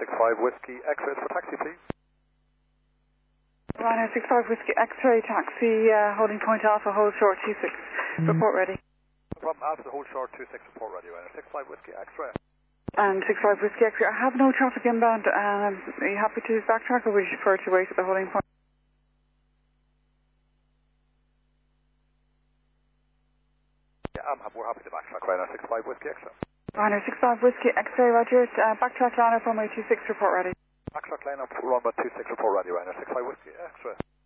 65 Whiskey X-ray for taxi, please. Ryanair 65 Whiskey X-ray taxi, holding point Alpha, hold short 26. Report ready. No problem, Alpha, hold short 26, report ready, Ryanair 65 Whiskey X-ray. And 65 Whiskey X-ray, I have no traffic inbound. Are you happy to backtrack or would you prefer to wait at the holding point? Yeah, we're happy to backtrack, Ryanair 65 Whiskey X-ray. Ryanair 65 Whiskey X-ray, Roger. Backtrack line up runway 26, report ready. Backtrack line up runway 26, report ready, Ryanair 65 Whiskey X-ray.